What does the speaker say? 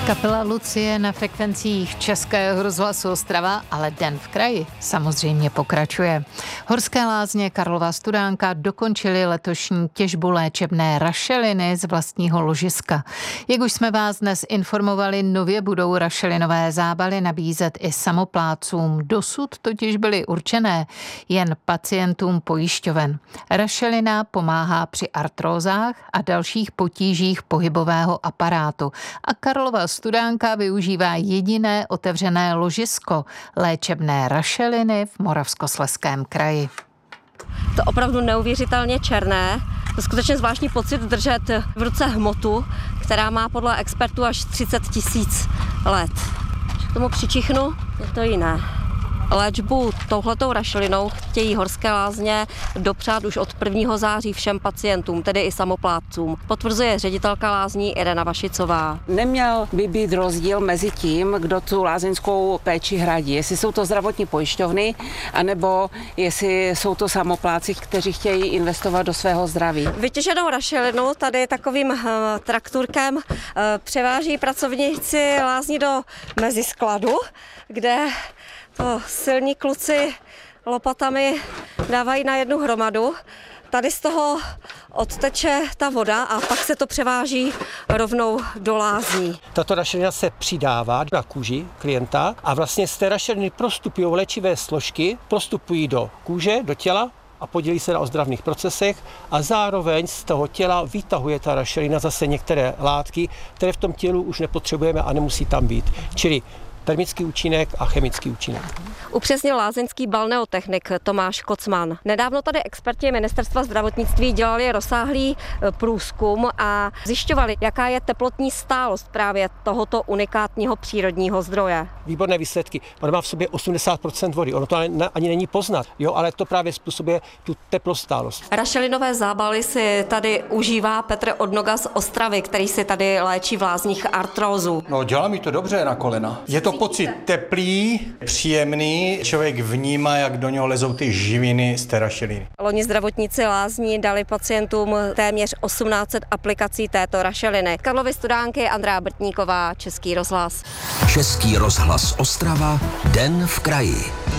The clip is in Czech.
Kapela Lucie na frekvencích Českého rozhlasu Ostrava, ale Den v kraji samozřejmě pokračuje. Horské lázně Karlova Studánka dokončily letošní těžbu léčebné rašeliny z vlastního ložiska. Jak už jsme vás dnes informovali, nově budou rašelinové zábaly nabízet i samoplátcům. Dosud totiž byly určené jen pacientům pojišťoven. Rašelina pomáhá při artrózách a dalších potížích pohybového aparátu. A Karlova Studánka využívá jediné otevřené ložisko léčebné rašeliny v Moravskoslezském kraji. To opravdu neuvěřitelně černé. To skutečně zvláštní pocit držet v ruce hmotu, která má podle expertů až 30 000 let. K tomu přičichnu, je to jiné. Léčbu touhletou rašelinou chtějí Horské lázně dopřát už od 1. září všem pacientům, tedy i samoplátcům. Potvrzuje ředitelka lázní Irena Vašicová. Neměl by být rozdíl mezi tím, kdo tu lázeňskou péči hradí. Jestli jsou to zdravotní pojišťovny, anebo jestli jsou to samopláci, kteří chtějí investovat do svého zdraví. Vytěženou rašelinu tady takovým traktorkem převáží pracovníci lázní do meziskladu, kde to silní kluci lopatami dávají na jednu hromadu. Tady z toho odteče ta voda a pak se to převáží rovnou do lázní. Tato rašelina se přidává na kůži klienta a vlastně z té rašeliny prostupují léčivé složky, prostupují do kůže, do těla a podílí se na ozdravných procesech a zároveň z toho těla vytahuje ta rašelina zase některé látky, které v tom tělu už nepotřebujeme a nemusí tam být. Čili termický účinek a chemický účinek. Upřesnil lázeňský balneotechnik Tomáš Kocman. Nedávno tady experti Ministerstva zdravotnictví dělali rozsáhlý průzkum a zjišťovali, jaká je teplotní stálost právě tohoto unikátního přírodního zdroje. Výborné výsledky. On má v sobě 80% vody. Ono to ani není poznat, jo, ale to právě způsobuje tu teplostálost. Rašelinové zábaly si tady užívá Petr Odnoga z Ostravy, který si tady léčí v lázních artrózu. No, dělá mi to dobře na kolena. Je to pocit teplý, příjemný, člověk vnímá, jak do něho lezou ty živiny z té rašeliny. Loni zdravotníci lázní dali pacientům téměř 1800 aplikací této rašeliny. Karlovy Studánky, Andrea Brtníková, Český rozhlas. Český rozhlas Ostrava, Den v kraji.